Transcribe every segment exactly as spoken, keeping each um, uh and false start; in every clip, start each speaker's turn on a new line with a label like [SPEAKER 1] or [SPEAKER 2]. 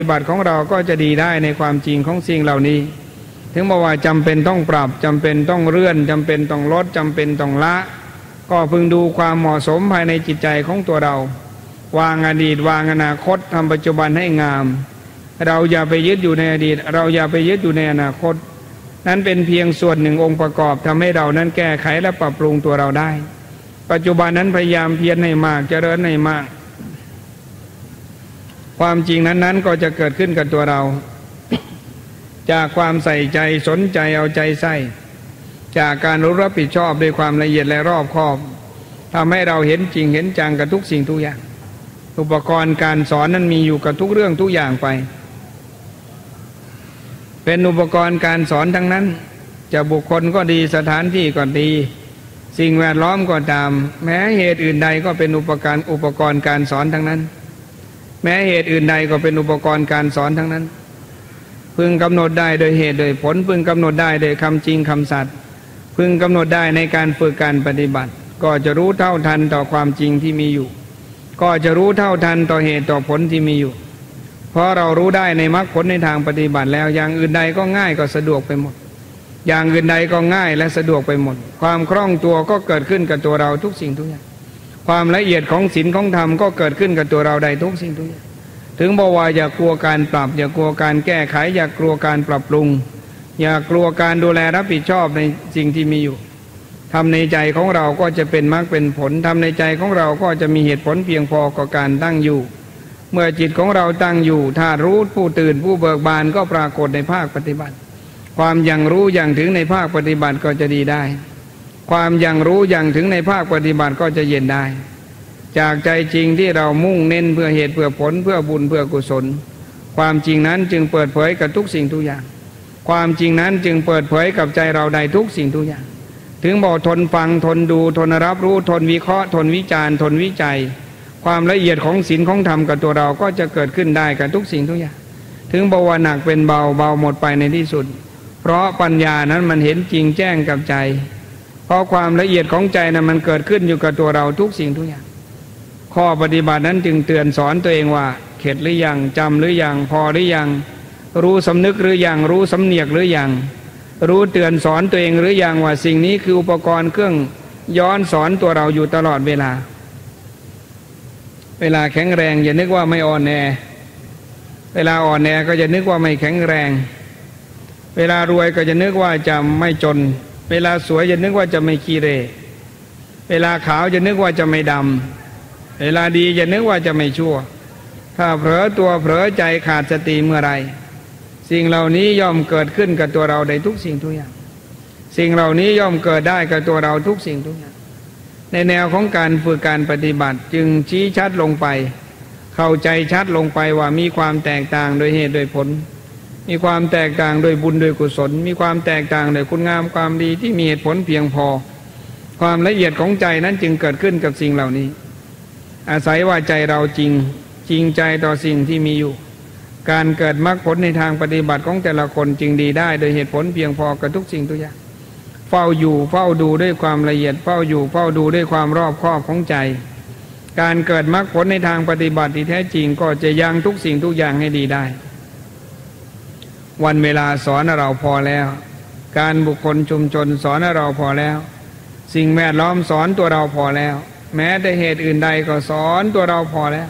[SPEAKER 1] ฏิบัติของเราก็จะดีได้ในความจริงของสิ่งเหล่านี้ถึงบอกว่าจำเป็นต้องปรับจำเป็นต้องเลื่อนจำเป็นต้องลดจำเป็นต้องละก็พึงดูความเหมาะสมภายในจิตใจของตัวเราวางอดีตวางอนาคตทำปัจจุบันให้งามเราอย่าไปยึดอยู่ในอดีตเราอย่าไปยึดอยู่ในอนาคตนั้นเป็นเพียงส่วนหนึ่งองค์ประกอบทำให้เรานั้นแก้ไขและปรับปรุงตัวเราได้ปัจจุบันนั้นพยายามเพียรให้มากเจริญให้มากความจริงนั้นๆก็จะเกิดขึ้นกับตัวเราจากความใส่ใจสนใจเอาใจใส่จากการรู้รับผิดชอบด้วยความละเอียดและรอบคอบทำให้เราเห็นจริงเห็นจังกับทุกสิ่งทุกอย่างอุปกรณ์การสอนนั้นมีอยู่กับทุกเรื่องทุกอย่างไปเป็นอุปกรณ์การสอนทั้งนั้นจะบุคคลก็ดีสถานที่ก็ดีสิ่งแวดล้อมก็ตามแม้เหตุอื่นใดก็เป็นอุปกรณ์อุปกรณ์การสอนทั้งนั้นแม้เหตุอื่นใดก็เป็นอุปกรณ์การสอนทั้งนั้นพึงกำหนดได้โดยเหตุโดยผลพึงกำหนดได้โดยคำจริงคำสัตย์พึงกำหนดได้ในการฝึกการปฏิบัติก็จะรู้เท่าทันต่อความจริงที่มีอยู่ก็จะรู้เท่าทันต่อเหตุต่อผลที่มีอยู่เพราะเรารู้ได้ในมรรคผลในทางปฏิบัติแล้วอย่างอื่นใดก็ง่ายก็สะดวกไปหมดอย่างอื่นใดก็ง่ายและสะดวกไปหมดความคล่องตัวก็เกิดขึ้นกับตัวเราทุกสิ่งทุกอย่างความละเอียดของศีลของธรรมก็เกิดขึ้นกับตัวเราได้ทุกสิ่งทุกอย่างถึงบอกว่าอย่ากลัวการปรับอย่ากลัวการแก้ไขอย่ากลัวการปรับปรุงอย่ากลัวการดูแลรับผิดชอบในสิ่งที่มีอยู่ทำในใจของเราก็จะเป็นมรรคเป็นผลทำในใจของเราก็จะมีเหตุผลเพียงพอกับการตั้งอยู่เมื่อจิตของเราตั้งอยู่ถ้ารู้ผู้ตื่นผู้เบิกบานก็ปรากฏในภาคปฏิบัติความยังรู้อย่างถึงในภาคปฏิบัติก็จะดีได้ความยังรู้อย่างถึงในภาคปฏิบัติก็จะเย็นได้จากใจจริงที่เรามุ่งเน้นเพื่อเหตุเพื่อผลเพื่อบุญเพื่อกุศลความจริงนั้นจึงเปิดเผยกับทุกสิ่งทุกอย่างความจริงนั้นจึงเปิดเผยกับใจเราได้ทุกสิ่งทุกอย่างถึงบอกทนฟังทนดูทนรับรู้ทนวิเคราะห์ทนวิจารณ์ทนวิจัยความละเอียดของศีลของธรรมกับตัวเราก็จะเกิดขึ้นได้กับทุกสิ่งทุกอย่างถึงบอกว่าหนักเป็นเบาเบาหมดไปในที่สุดเพราะปัญญานั้นมันเห็นจริงแจ้งกับใจเพราะความละเอียดของใจนั้นมันเกิดขึ้นอยู่กับตัวเราทุกสิ่งทุกอย่างข้อปฏิบัตินั้นจึงเตือนสอนตัวเองว่าเข็ดหรือยังจำหรือยังพอหรือยังรู้สำนึกหรือยังรู้สำเนียกหรือยังรู้เตือนสอนตัวเองหรือยังว่าสิ่งนี้คืออุปกรณ์เครื่องย้อนสอนตัวเราอยู่ตลอดเวลาเวลาแข็งแรงอย่านึกว่าไม่อ่อนแอเวลาอ่อนแอก็จะนึกว่าไม่แข็งแรงเวลารวยก็จะนึกว่าจะไม่จนเวลาสวยจะนึกว่าจะไม่ขี้เหร่เวลาขาวจะนึกว่าจะไม่ดำเวลาดีจะนึกว่าจะไม่ชั่วถ้าเผลอตัวเผลอใจขาดสติเมื่อไรสิ่งเหล่านี้ย่อมเกิดขึ้นกับตัวเราในทุกสิ่งทุกอย่างสิ่งเหล่านี้ย่อมเกิดได้กับตัวเราทุกสิ่งทุกอย่างในแนวของการฝึกการปฏิบัติจึงชี้ชัดลงไปเข้าใจชัดลงไปว่ามีความแตกต่างโดยเหตุโดยผลมีความแตกต่างโดยบุญโดยกุศลมีความแตกต่างโดยคุณงามความดีที่มีเหตุผลเพียงพอความละเอียดของใจนั้นจึงเกิดขึ้นกับสิ่งเหล่านี้อาศัยว่าใจเราจริงจริงใจต่อสิ่งที่มีอยู่การเกิดมรรคผลในทางปฏิบัติของแต่ละคนจึงดีได้โดยเหตุผลเพียงพอกับทุกสิ่งทุกอย่างเฝ้าอยู่เฝ้าดูด้วยความละเอียดเฝ้าอยู่เฝ้าดูด้วยความรอบคอบของใจการเกิดมรรคผลในทางปฏิบัติที่แท้จริงก็จะยังทุกสิ่งทุกอย่างให้ดีได้วันเวลาสอนเราพอแล้วการบุคคลชุมชนสอนเราพอแล้วสิ่งแวดล้อมสอนตัวเราพอแล้วแม้แต่เหตุอื่นใดก็สอนตัวเราพอแล้ว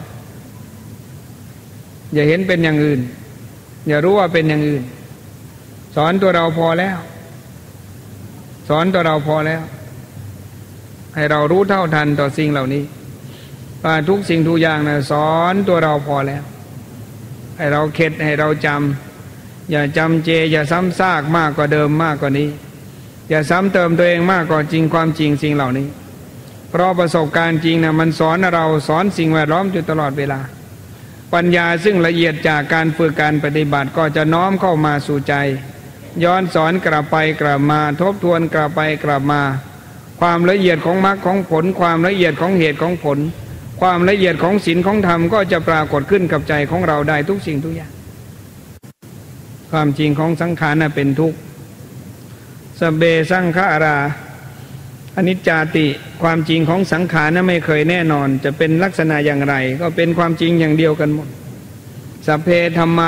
[SPEAKER 1] อย่าเห็นเป็นอย่างอื่นอย่ารู้ว่าเป็นอย่างอื่นสอนตัวเราพอแล้วสอนตัวเราพอแล้วให้เรารู้เท่าทันต่อสิ่งเหล่านี้ว่าทุกสิ่งทุกอย่างนะสอนตัวเราพอแล้วให้เราเข็ดให้เราจำอย่าจำเจอย่าซ้ำซากมากกว่าเดิมมากกว่านี้อย่าซ้ำเติมตัวเองมากกว่าจริงความจริงสิ่งเหล่านี้เพราะประสบการณ์จริงนะมันสอนเราสอนสิ่งแวดล้อมอยู่ตลอดเวลาปัญญาซึ่งละเอียดจากการฝึกการปฏิบัติก็จะน้อมเข้ามาสู่ใจย้อนสอนกลับไปกลับมาทบทวนกลับไปกลับมาความละเอียดของมรรคของผลความละเอียดของเหตุของผลความละเอียดของศีลของธรรมก็จะปรากฏขึ้นกับใจของเราได้ทุกสิ่งทุกอย่างความจริงของสังขารน่ะเป็นทุกข์สเบสังขาราอนิจจาติความจริงของสังขารนั้นไม่เคยแน่นอนจะเป็นลักษณะอย่างไรก็เป็นความจริงอย่างเดียวกันหมดสัพเพธัมมา